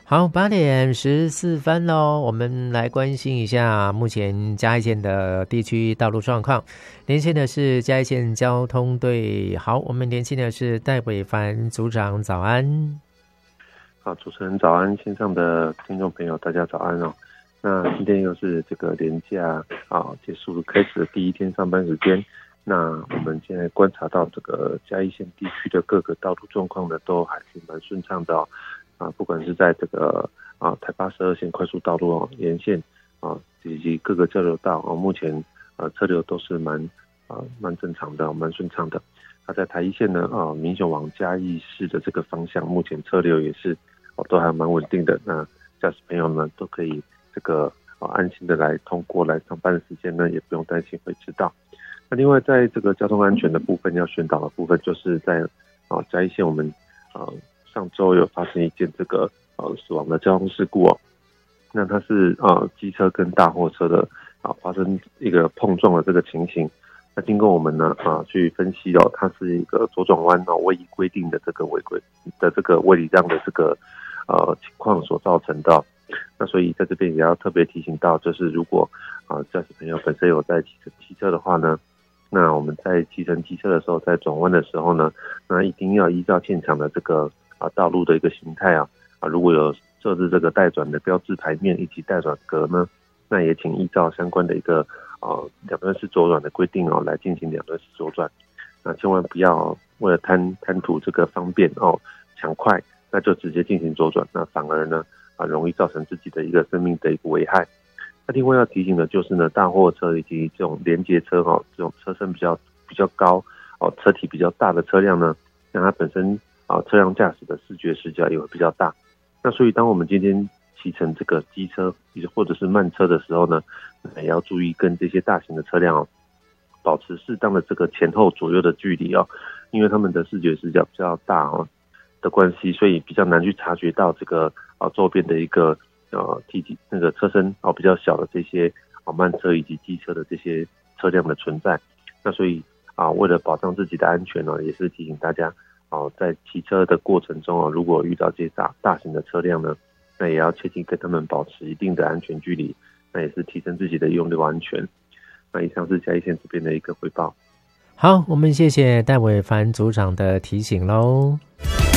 好，8点14分咯，我们来关心一下目前嘉义县的地区道路状况。连线的是嘉义县交通队，好，我们连线的是戴伟凡组长，早安。 好，主持人早安，线上的听众朋友大家早安哦。那今天又是这个连假结束开始的第一天上班时间。那我们现在观察到这个嘉义县地区的各个道路状况呢，都还是蛮顺畅的哦。不管是在这个台82线快速道路沿线以及各个交流道目前车流都是蛮正常的，蛮顺畅的。在台一线呢民雄往嘉义市的这个方向，目前车流也是都还蛮稳定的。那驾驶朋友们都可以这个安心的来通过来上班的时间呢，也不用担心会迟到。那另外在这个交通安全的部分要宣导的部分，就是在嘉义县我们上周有发生一件这个死亡的交通事故哦。那它是机车跟大货车的发生一个碰撞的这个情形。那经过我们呢去分析它是一个左转弯位移规定的这个违规的这个未礼让的这个情况所造成的。那所以在这边也要特别提醒到，就是如果驾驶朋友本身有在骑车的话呢，那我们在骑乘机车的时候，在转弯的时候呢，那一定要依照现场的这个道路的一个形态如果有设置这个待转的标志牌面以及待转格呢，那也请依照相关的一个两段式左转的规定来进行两段式左转。那千万不要为了贪图这个方便抢快，那就直接进行左转，那反而呢容易造成自己的一个生命的一个危害。那另外要提醒的就是呢，大货车以及这种连接车这种车身比较高车体比较大的车辆呢，那它本身车辆驾驶的视觉死角也会比较大。那所以当我们今天骑乘这个机车或者是慢车的时候呢，也要注意跟这些大型的车辆保持适当的这个前后左右的距离因为他们的视觉死角比较大的关系，所以比较难去察觉到这个周边的一个体积那个车身比较小的这些慢车以及机车的这些车辆的存在。那所以为了保障自己的安全也是提醒大家在骑车的过程中如果遇到这些大型的车辆呢，那也要切记跟他们保持一定的安全距离，那也是提升自己的用路安全。那以上是嘉义县这边的一个汇报。 好，我们谢谢戴伟凡组长的提醒咯。